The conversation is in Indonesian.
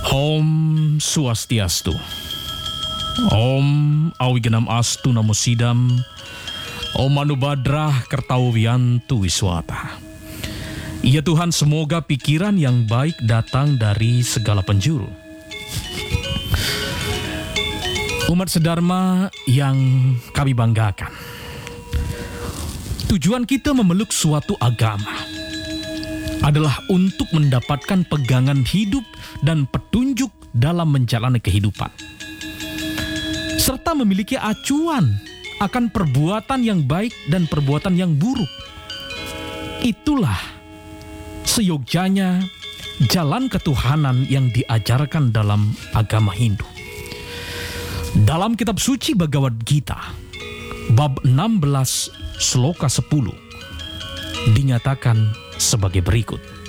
Om Swastiastu. Om Awigenam Astu Namo Sidam. Om Anubadrah Kertawiyantu Wiswata. Ya Tuhan, semoga pikiran yang baik datang dari segala penjuru. Umat sedharma yang kami banggakan, tujuan kita memeluk suatu agama adalah untuk mendapatkan pegangan hidup dan petunjuk dalam menjalani kehidupan, serta memiliki acuan akan perbuatan yang baik dan perbuatan yang buruk. Itulah seyogyanya jalan ketuhanan yang diajarkan dalam agama Hindu. Dalam kitab suci Bhagavad Gita, bab 16, sloka 10, dinyatakan sebagai berikut.